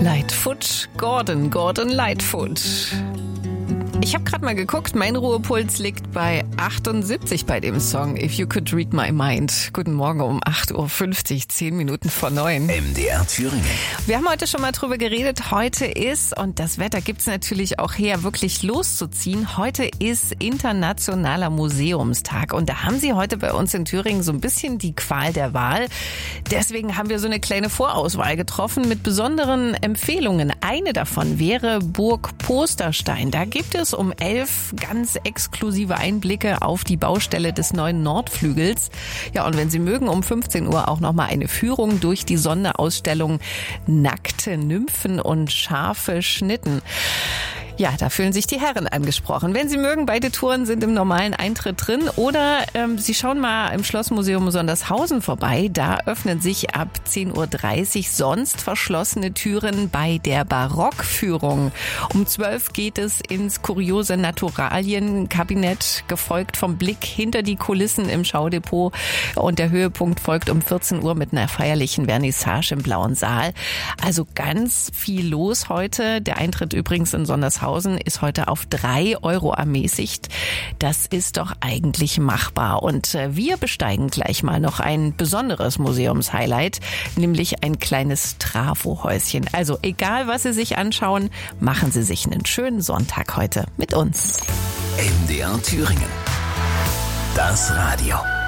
Lightfoot, Gordon Lightfoot. Ich habe gerade mal geguckt, mein Ruhepuls liegt bei 78 bei dem Song If You Could Read My Mind. Guten Morgen um 8.50 Uhr, 10 Minuten vor 9. MDR Thüringen. Wir haben heute schon mal drüber geredet, heute ist, und das Wetter gibt's natürlich auch her, wirklich loszuziehen, heute ist Internationaler Museumstag und da haben Sie heute bei uns in Thüringen so ein bisschen die Qual der Wahl. Deswegen haben wir so eine kleine Vorauswahl getroffen mit besonderen Empfehlungen. Eine davon wäre Burg Posterstein. Da gibt es um 11 ganz exklusive Einblicke auf die Baustelle des neuen Nordflügels. Ja, und wenn Sie mögen, um 15 Uhr auch nochmal eine Führung durch die Sonderausstellung Nackte Nymphen und scharfe Schnitten. Ja, da fühlen sich die Herren angesprochen. Wenn Sie mögen, beide Touren sind im normalen Eintritt drin. Oder Sie schauen mal im Schlossmuseum Sondershausen vorbei. Da öffnen sich ab 10.30 Uhr sonst verschlossene Türen bei der Barockführung. Um 12 Uhr geht es ins kuriose Naturalienkabinett, gefolgt vom Blick hinter die Kulissen im Schaudepot. Und der Höhepunkt folgt um 14 Uhr mit einer feierlichen Vernissage im Blauen Saal. Also ganz viel los heute. Der Eintritt übrigens in Sondershausen ist heute auf 3 Euro ermäßigt. Das ist doch eigentlich machbar. Und wir besteigen gleich mal noch ein besonderes Museumshighlight, nämlich ein kleines Trafohäuschen. Also egal, was Sie sich anschauen, machen Sie sich einen schönen Sonntag heute mit uns. MDR Thüringen. Das Radio.